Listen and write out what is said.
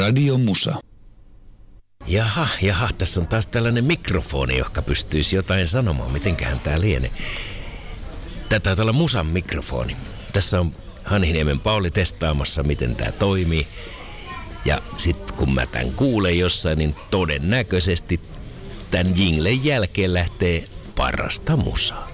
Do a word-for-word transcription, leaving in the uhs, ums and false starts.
Radio Musa. Jaha, jaha, tässä on taas tällainen mikrofoni, joka pystyisi jotain sanomaan. Mitenköhän tää lienee? Tää taitaa olla Musan mikrofoni. Tässä on Hanhiniemen Pauli testaamassa, miten tää toimii. Ja sit kun mä tän kuulen jossain, niin todennäköisesti tän jinglen jälkeen lähtee parasta musaa.